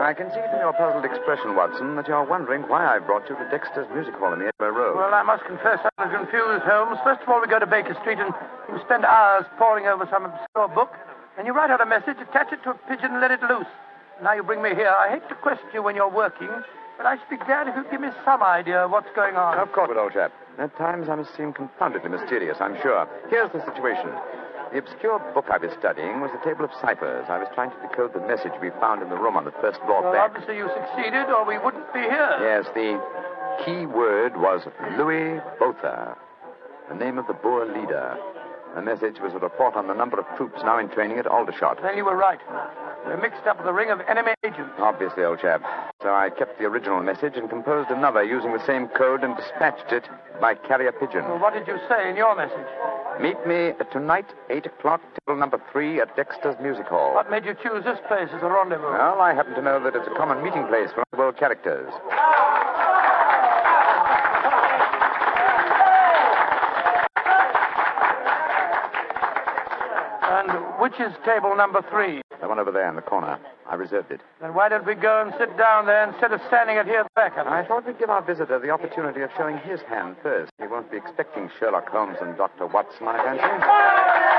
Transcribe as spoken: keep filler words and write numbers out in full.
I can see from your puzzled expression, Watson, that you're wondering why I brought you to Dexter's Music Hall in the Edinburgh Road. Well, I must confess I'm confused, Holmes. First of all, we go to Baker Street and you spend hours poring over some obscure book. Then you write out a message, attach it to a pigeon, and let it loose. Now you bring me here. I hate to question you when you're working, but I should be glad if you'd give me some idea of what's going on. Of course, old chap. At times I must seem confoundedly mysterious, I'm sure. Here's the situation. The obscure book I was studying was the table of ciphers. I was trying to decode the message we found in the room on the first floor Well, back. obviously you succeeded, or we wouldn't be here. Yes, the key word was Louis Botha, the name of the Boer leader. The message was a report on the number of troops now in training at Aldershot. Then you were right. We're mixed up with a ring of enemy agents. Obviously, old chap. So I kept the original message and composed another using the same code and dispatched it by carrier pigeon. Well, what did you say in your message? Meet me tonight, eight o'clock, table number three at Dexter's Music Hall. What made you choose this place as a rendezvous? Well, I happen to know that it's a common meeting place for world characters. And which is table number three? The one over there in the corner. I reserved it. Then why don't we go and sit down there instead of standing at here back of I thought we'd give our visitor the opportunity of showing his hand first. He won't be expecting Sherlock Holmes and Doctor Watson, I fancy.